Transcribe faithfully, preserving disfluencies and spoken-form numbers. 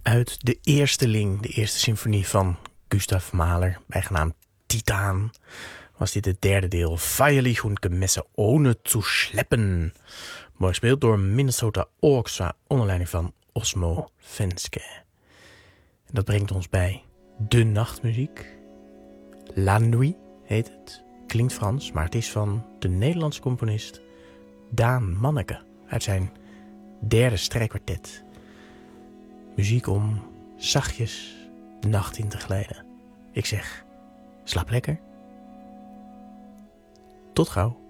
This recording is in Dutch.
Uit de Eersteling, de eerste symfonie van Gustav Mahler, bijgenaamd Titaan, was dit het derde deel. Feierlich und gemesse ohne zu schleppen. Mooi gespeeld door Minnesota Orchestra onder leiding van Osmo Venske. En dat brengt ons bij de nachtmuziek. La Nuit heet het. Klinkt Frans, maar het is van de Nederlandse componist Daan Manneke uit zijn derde strijkkwartet. Muziek om zachtjes de nacht in te glijden. Ik zeg, slaap lekker. Tot gauw.